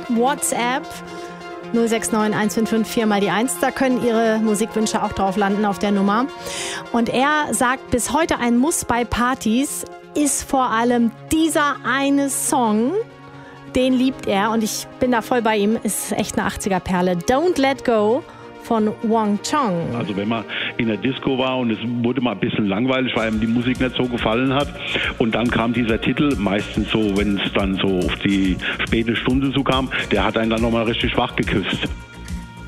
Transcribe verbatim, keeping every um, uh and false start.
WhatsApp null sechs neun eins fünf fünf vier mal die eins. Da können Ihre Musikwünsche auch drauf landen auf der Nummer. Und er sagt, bis heute ein Muss bei Partys ist vor allem dieser eine Song. Den liebt er und ich bin da voll bei ihm. Ist echt eine achtziger-Perle. Don't Let Go von Wang Chong. Also wenn man in der Disco war und es wurde mal ein bisschen langweilig, weil ihm die Musik nicht so gefallen hat und dann kam dieser Titel, meistens so, wenn es dann so auf die späte Stunde so kam, der hat einen dann nochmal richtig wach geküsst.